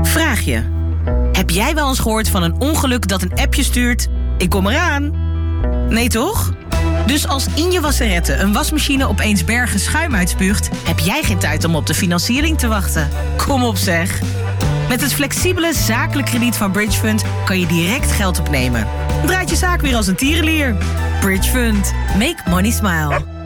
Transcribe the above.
Vraag je: heb jij wel eens gehoord van een ongeluk dat een appje stuurt? Ik kom eraan. Nee toch? Dus als in je wasserette een wasmachine opeens bergen schuim uitspuugt, heb jij geen tijd om op de financiering te wachten. Kom op zeg. Met het flexibele zakelijk krediet van Bridgefund kan je direct geld opnemen. Draait je zaak weer als een tierenlier. Bridgefund. Make money smile.